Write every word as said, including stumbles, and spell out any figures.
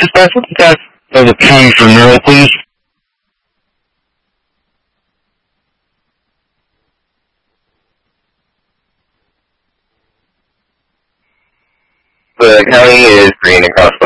Dispatch, what's the tax of the county for Merle, please? The county is green across